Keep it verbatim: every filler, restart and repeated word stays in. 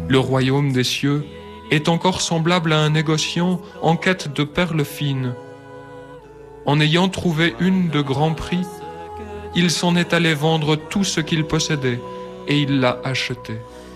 Le royaume des cieux est encore semblable à un négociant en quête de perles fines. En ayant trouvé une de grand prix, il s'en est allé vendre tout ce qu'il possédait et il l'a achetée.